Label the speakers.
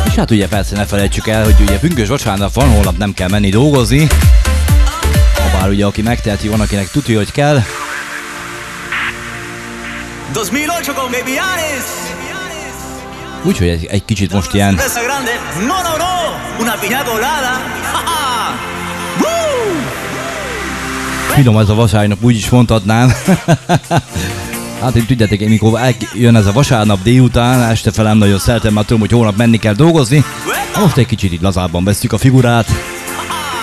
Speaker 1: És hát ugye persze ne felejtsük el, hogy ugye pünkösd vasárnap van, holnap nem kell menni dolgozni. Habár ugye aki megteheti, van akinek tudja, hogy kell.
Speaker 2: 2008 con Baby Ares.
Speaker 1: Úgyhogy egy kicsit most ilyen... Finom ez a vasárnap, úgy is mondhatnám. Hát én tudjátok, mikor jön ez a vasárnap délután, este felem nagyon szeretem, mert tudom, hogy holnap menni kell dolgozni. Most egy kicsit így lazábban vesztjük a figurát.